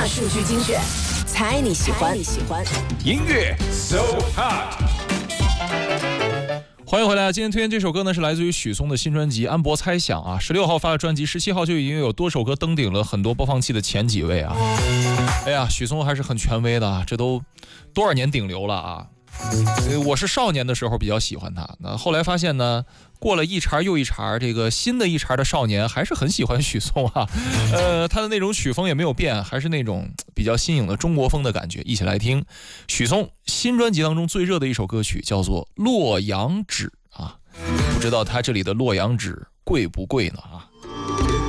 大数据精选，猜你喜欢。 音乐 So Hot。欢迎回来，今天推荐这首歌呢是来自于许嵩的新专辑《安博猜想》啊，16号发的专辑，17号就已经有多首歌登顶了很多播放器的前几位啊。哎呀，许嵩还是很权威的，这都多少年顶流了啊。我是少年的时候比较喜欢他，那后来发现呢，过了一茬又一茬，这个新的一茬的少年还是很喜欢许嵩啊。他的那种曲风也没有变，还是那种比较新颖的中国风的感觉。一起来听许嵩新专辑当中最热的一首歌曲，叫做《洛阳纸》啊。不知道他这里的洛阳纸贵不贵呢啊？